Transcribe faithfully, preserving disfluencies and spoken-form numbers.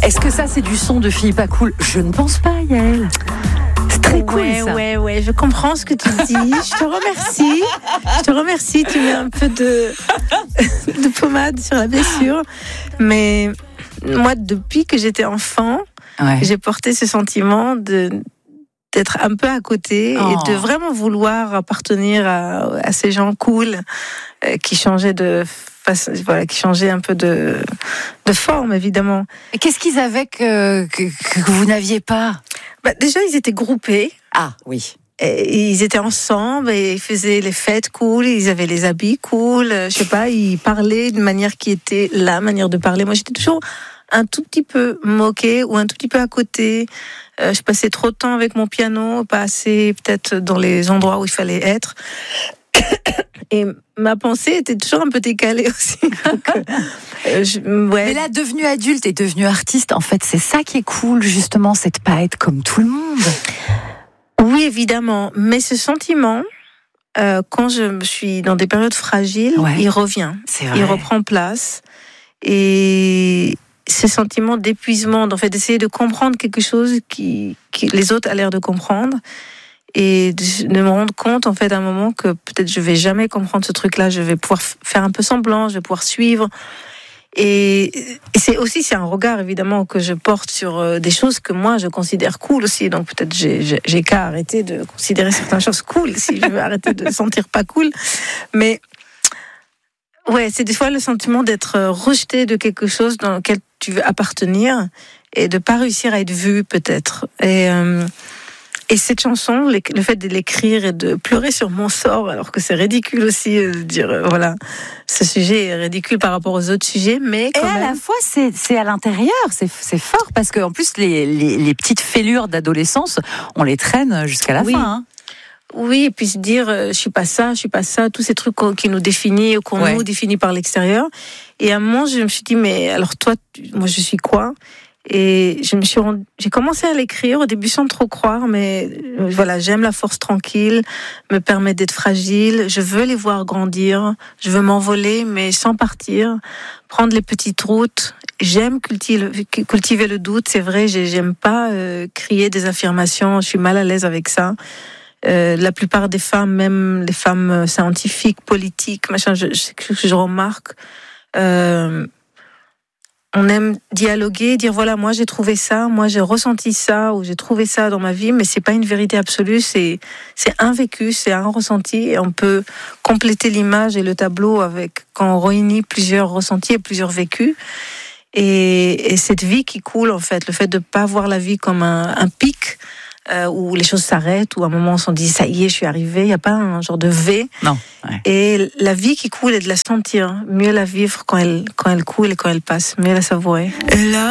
Est-ce que ça, c'est du son de fille pas cool ? Je ne pense pas, Yael. C'est très cool, ouais, ça. Ouais, ouais, je comprends ce que tu dis. Je te remercie. Je te remercie. Tu mets un peu de, de pommade sur la blessure. Mais moi, depuis que j'étais enfant, ouais. j'ai porté ce sentiment de, d'être un peu à côté oh. et de vraiment vouloir appartenir à, à ces gens cool euh, qui changeaient de face, voilà, qui changeaient un peu de, de forme, évidemment. Et qu'est-ce qu'ils avaient que, que, que vous n'aviez pas ? Bah, déjà, ils étaient groupés. Ah, oui. Et ils étaient ensemble et ils faisaient les fêtes cool, ils avaient les habits cool, je sais pas, ils parlaient d'une manière qui était la manière de parler. Moi, j'étais toujours un tout petit peu moquée ou un tout petit peu à côté. Euh, je passais trop de temps avec mon piano, pas assez peut-être dans les endroits où il fallait être. Et ma pensée était toujours un peu décalée aussi. Donc, euh, je, ouais. Mais là, devenue adulte et devenue artiste, en fait, c'est ça qui est cool, justement, c'est de pas être comme tout le monde. Oui, évidemment. Mais ce sentiment, euh, quand je suis dans des périodes fragiles, ouais. il revient. C'est vrai. Il reprend place. Et ce sentiment d'épuisement, en fait, d'essayer de comprendre quelque chose qui, qui les autres ont l'air de comprendre. Et de me rendre compte, en fait, à un moment que peut-être je vais jamais comprendre ce truc-là, je vais pouvoir faire un peu semblant, je vais pouvoir suivre. Et, et c'est aussi, c'est un regard, évidemment, que je porte sur des choses que moi, je considère cool aussi. Donc peut-être j'ai, j'ai, j'ai qu'à arrêter de considérer certaines choses cool si je veux arrêter de sentir pas cool. Mais ouais, c'est des fois le sentiment d'être rejeté de quelque chose dans lequel tu veux appartenir et de pas réussir à être vu, peut-être. Et... Euh, Et cette chanson, le fait de l'écrire et de pleurer sur mon sort, alors que c'est ridicule aussi de dire, voilà, ce sujet est ridicule par rapport aux autres sujets, mais quand et même... à la fois, c'est, c'est à l'intérieur, c'est, c'est fort, parce qu'en plus, les, les, les petites fêlures d'adolescence, on les traîne jusqu'à la oui. fin. Hein. Oui, et puis se dire, euh, je suis pas ça, je suis pas ça, tous ces trucs qui nous définissent, qu'on ouais. nous définit par l'extérieur. Et à un moment, je me suis dit, mais alors toi, tu, moi, je suis quoi ? Et je me suis rendu, j'ai commencé à l'écrire au début sans trop croire, mais voilà, j'aime la force tranquille, me permet d'être fragile, je veux les voir grandir, je veux m'envoler mais sans partir, prendre les petites routes. J'aime cultiver, cultiver le doute, c'est vrai, j'aime pas euh, crier des affirmations, je suis mal à l'aise avec ça. Euh, la plupart des femmes, même les femmes scientifiques, politiques, machin, je, je, je, je remarque. Euh, On aime dialoguer, dire voilà, moi j'ai trouvé ça, moi j'ai ressenti ça, ou j'ai trouvé ça dans ma vie, mais c'est pas une vérité absolue, c'est, c'est un vécu, c'est un ressenti, et on peut compléter l'image et le tableau avec, quand on réunit plusieurs ressentis et plusieurs vécus. Et, et cette vie qui coule, en fait, le fait de pas voir la vie comme un, un pic, Euh, où les choses s'arrêtent, où à un moment on s'en dit ça y est, je suis arrivé, il n'y a pas un genre de V. Non. Ouais. Et la vie qui coule et de la sentir, mieux la vivre quand elle, quand elle coule et quand elle passe, mieux la savourer. Là.